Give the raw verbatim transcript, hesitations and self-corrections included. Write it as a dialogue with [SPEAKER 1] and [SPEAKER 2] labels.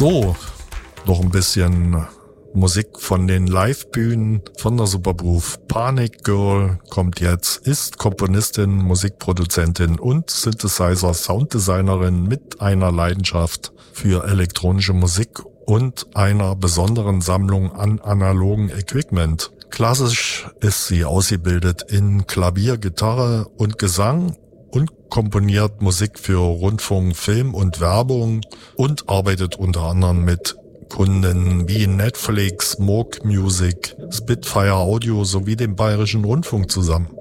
[SPEAKER 1] So, noch ein bisschen Musik von den Live-Bühnen von der Supergroove. Panic Girl kommt jetzt, ist Komponistin, Musikproduzentin und Synthesizer-Sounddesignerin mit einer Leidenschaft für elektronische Musik und einer besonderen Sammlung an analogen Equipment. Klassisch ist sie ausgebildet in Klavier, Gitarre und Gesang und komponiert Musik für Rundfunk, Film und Werbung und arbeitet unter anderem mit Kunden wie Netflix, Moog Music, Spitfire Audio sowie dem Bayerischen Rundfunk zusammen.